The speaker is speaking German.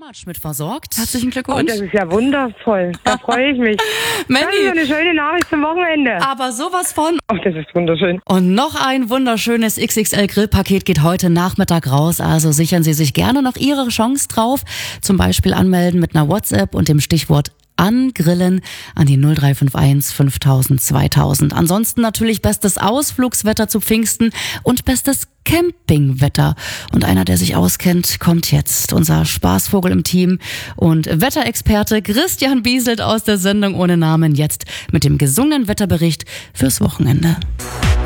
Heimatsch mit versorgt. Herzlichen Oh, Glückwunsch. das ist ja wundervoll. Da freue ich mich. Das ist Mandy, eine schöne Nachricht zum Wochenende. aber sowas von. Ach, das ist wunderschön. Und noch ein wunderschönes XXL-Grillpaket geht heute Nachmittag raus. Also sichern Sie sich gerne noch Ihre Chance drauf. Zum Beispiel anmelden mit einer WhatsApp und dem Stichwort Angrillen an die 0351 5000 2000. Ansonsten natürlich bestes Ausflugswetter zu Pfingsten und bestes Campingwetter. Und einer, der sich auskennt, kommt jetzt. Unser Spaßvogel im Team und Wetterexperte Christian Bieselt aus der Sendung ohne Namen jetzt mit dem gesungenen Wetterbericht fürs Wochenende.